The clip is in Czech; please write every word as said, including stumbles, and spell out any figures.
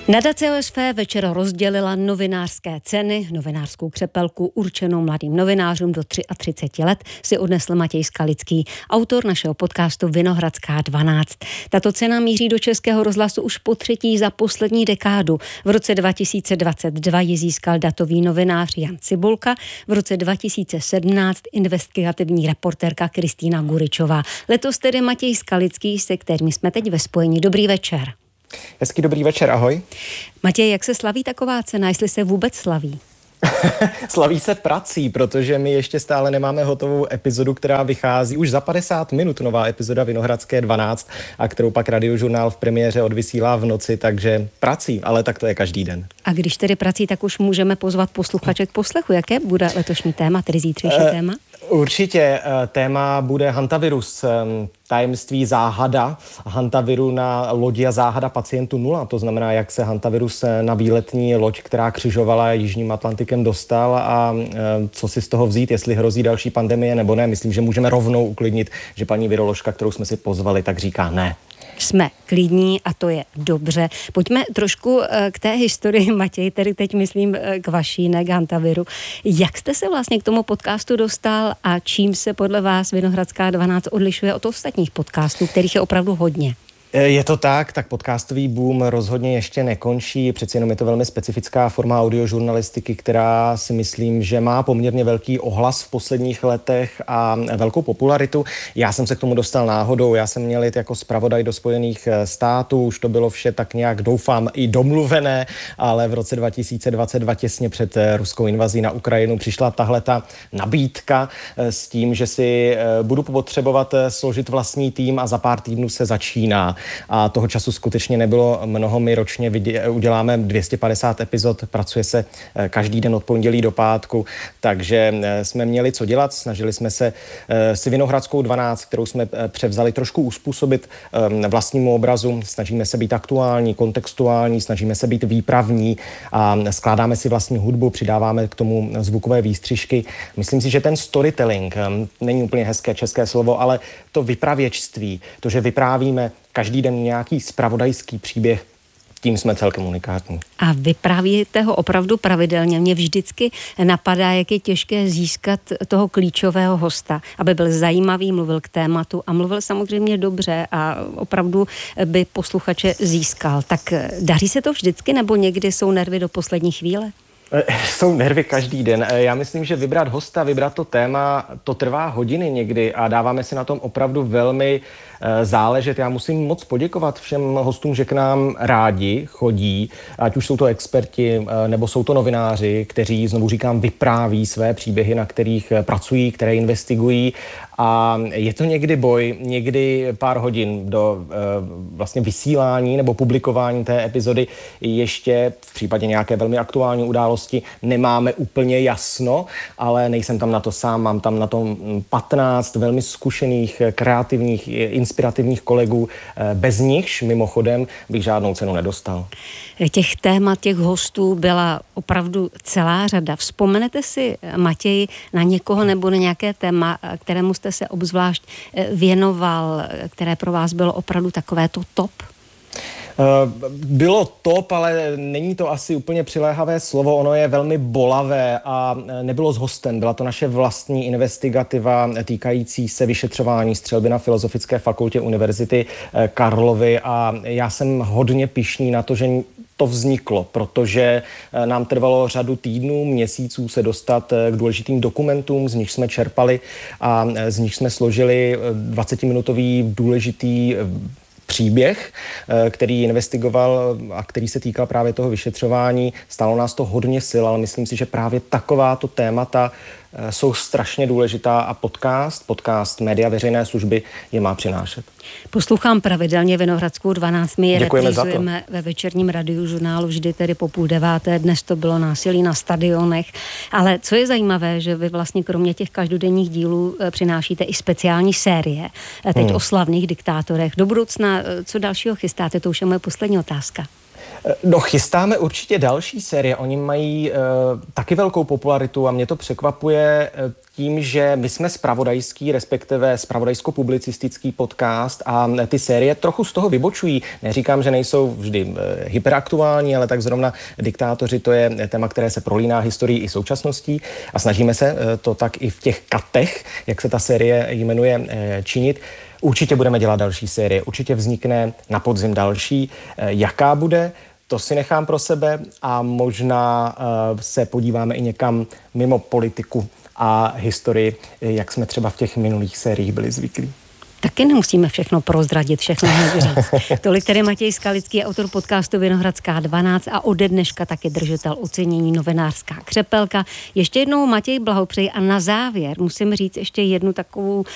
Nadace O S F večer rozdělila novinářské ceny. Novinářskou křepelku určenou mladým novinářům do třiceti tří let si odnesl Matěj Skalický, autor našeho podcastu Vinohradská dvanáct. Tato cena míří do Českého rozhlasu už po třetí za poslední dekádu. V roce dva tisíce dvacet dva ji získal datový novinář Jan Cibulka, v roce dva tisíce sedmnáct investigativní reportérka Kristýna Guričová. Letos tedy Matěj Skalický, se kterým jsme teď ve spojení. Dobrý večer. Hezký dobrý večer, ahoj. Matěj, jak se slaví taková cena, jestli se vůbec slaví? Slaví se prací, protože my ještě stále nemáme hotovou epizodu, která vychází už za padesát minut, nová epizoda Vinohradské dvanáct, a kterou pak Radiožurnál v premiéře odvysílá v noci, takže prací, ale tak to je každý den. A když tedy prací, tak už můžeme pozvat posluchače k poslechu. Jaké bude letošní téma, tedy zítřejší uh, téma? Určitě. Téma bude hantavirus, tajemství záhada hantaviru na lodi a záhada pacientu nula. To znamená, jak se hantavirus na výletní loď, která křižovala Jižním Atlantikem, dostal a co si z toho vzít, jestli hrozí další pandemie nebo ne. Myslím, že můžeme rovnou uklidnit, že paní viroložka, kterou jsme si pozvali, tak říká ne. Jsme klidní a to je dobře. Pojďme trošku k té historii, Matěj, tedy teď myslím k vaší, ne k hantaviru. Jak jste se vlastně k tomu podcastu dostal a čím se podle vás Vinohradská dvanáct odlišuje od ostatních podcastů, kterých je opravdu hodně? Je to tak, tak podcastový boom rozhodně ještě nekončí, přeci jenom je to velmi specifická forma audiožurnalistiky, která si myslím, že má poměrně velký ohlas v posledních letech a velkou popularitu. Já jsem se k tomu dostal náhodou, já jsem měl jít jako zpravodaj do Spojených států, už to bylo vše tak nějak, doufám, i domluvené, ale v roce dva tisíce dvacet dva, těsně před ruskou invazí na Ukrajinu, přišla tahleta nabídka s tím, že si budu potřebovat složit vlastní tým a za pár týdnů se začíná. A toho času skutečně nebylo mnoho. My ročně vidě, uděláme dvě stě padesát epizod, pracuje se každý den od pondělí do pátku, takže jsme měli co dělat. Snažili jsme se si Vinohradskou dvanáct, kterou jsme převzali, trošku uspůsobit vlastnímu obrazu. Snažíme se být aktuální, kontextuální, snažíme se být výpravní a skládáme si vlastní hudbu, přidáváme k tomu zvukové výstřižky. Myslím si, že ten storytelling, není úplně hezké české slovo, ale to vypravěčství, to, že vyprávíme každý den nějaký zpravodajský příběh, tím jsme celkem unikátní. A vyprávíte ho opravdu pravidelně. Mě vždycky napadá, jak je těžké získat toho klíčového hosta, aby byl zajímavý, mluvil k tématu a mluvil samozřejmě dobře a opravdu by posluchače získal. Tak daří se to vždycky, nebo někdy jsou nervy do poslední chvíle? Jsou nervy každý den. Já myslím, že vybrat hosta, vybrat to téma, to trvá hodiny někdy a dáváme si na tom opravdu velmi záležet. Já musím moc poděkovat všem hostům, že k nám rádi chodí, ať už jsou to experti nebo jsou to novináři, kteří, znovu říkám, vypráví své příběhy, na kterých pracují, které investigují. A je to někdy boj, někdy pár hodin do e, vlastně vysílání nebo publikování té epizody. Ještě v případě nějaké velmi aktuální události nemáme úplně jasno, ale nejsem tam na to sám, mám tam na tom patnáct velmi zkušených, kreativních, inspirativních kolegů. Bez nichž mimochodem bych žádnou cenu nedostal. Těch témat, těch hostů byla opravdu celá řada. Vzpomenete si, Matěj, na někoho nebo na nějaké téma, kterému jste se obzvlášť věnoval, které pro vás bylo opravdu takové to top? Bylo top, ale není to asi úplně přiléhavé slovo. Ono je velmi bolavé a nebylo s hostem. Byla to naše vlastní investigativa týkající se vyšetřování střelby na Filozofické fakultě Univerzity Karlovy a já jsem hodně pyšný na to, že to vzniklo, protože nám trvalo řadu týdnů, měsíců se dostat k důležitým dokumentům, z nich jsme čerpali a z nich jsme složili dvacetiminutový důležitý příběh, který investigoval a který se týkal právě toho vyšetřování. Stálo nás to hodně sil, ale myslím si, že právě takováto témata jsou strašně důležitá a podcast, podcast Média veřejné služby je má přinášet. Poslouchám pravidelně Vinohradskou dvanáct, my je reprízujeme ve večerním Radiožurnálu vždy tedy po půl deváté, dnes to bylo násilí na stadionech, ale co je zajímavé, že vy vlastně kromě těch každodenních dílů přinášíte i speciální série, teď hmm. o slavných diktátorech. Do budoucna, co dalšího chystáte, to už je moje poslední otázka. No, chystáme určitě další série. Oni mají uh, taky velkou popularitu a mě to překvapuje. tím, že my jsme zpravodajský, respektive zpravodajsko-publicistický podcast a ty série trochu z toho vybočují. Neříkám, že nejsou vždy hyperaktuální, ale tak zrovna Diktátoři, to je téma, které se prolíná historií i současností a snažíme se to tak i v těch katech, jak se ta série jmenuje, činit. Určitě budeme dělat další série, určitě vznikne na podzim další. Jaká bude? To si nechám pro sebe a možná uh, se podíváme i někam mimo politiku a historii, jak jsme třeba v těch minulých sériích byli zvyklí. Taky nemusíme všechno prozradit, všechno hned říct. Tolik tedy Matěj Skalický, autor podcastu Vinohradská dvanáct a ode dneška taky držitel ocenění Novinářská křepelka. Ještě jednou Matěj, blahopřeji a na závěr musím říct ještě jednu takovou